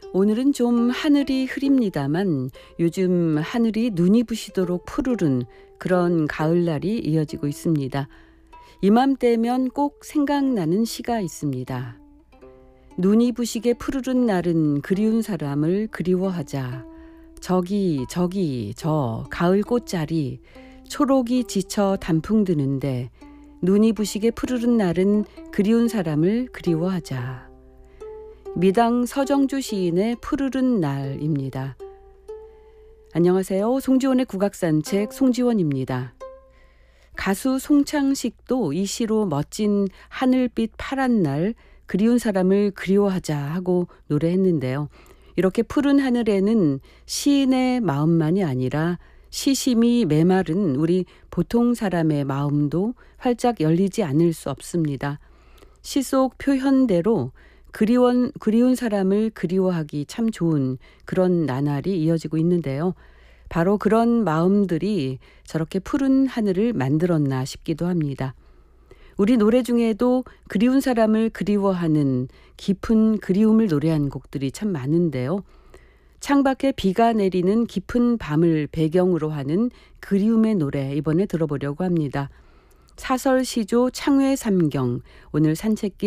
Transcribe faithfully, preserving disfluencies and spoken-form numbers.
오늘은 좀 하늘이 흐립니다만 요즘 하늘이 눈이 부시도록 푸르른 그런 가을날이 이어지고 있습니다. 이맘때면 꼭 생각나는 시가 있습니다. 눈이 부시게 푸르른 날은 그리운 사람을 그리워하자. 저기 저기 저 가을 꽃자리 초록이 지쳐 단풍 드는데 눈이 부시게 푸르른 날은 그리운 사람을 그리워하자. 미당 서정주 시인의 푸르른 날입니다. 안녕하세요. 송지원의 국악산책 송지원입니다. 가수 송창식도 이 시로 멋진 하늘빛 파란 날 그리운 사람을 그리워하자 하고 노래했는데요. 이렇게 푸른 하늘에는 시인의 마음만이 아니라 시심이 메마른 우리 보통 사람의 마음도 활짝 열리지 않을 수 없습니다. 시 속 표현대로 그리운, 그리운 사람을 그리워하기 참 좋은 그런 나날이 이어지고 있는데요. 바로 그런 마음들이 저렇게 푸른 하늘을 만들었나 싶기도 합니다. 우리 노래 중에도 그리운 사람을 그리워하는 깊은 그리움을 노래한 곡들이 참 많은데요. 창밖에 비가 내리는 깊은 밤을 배경으로 하는 그리움의 노래 이번에 들어보려고 합니다. 사설 시조 창외 삼경 오늘 산책길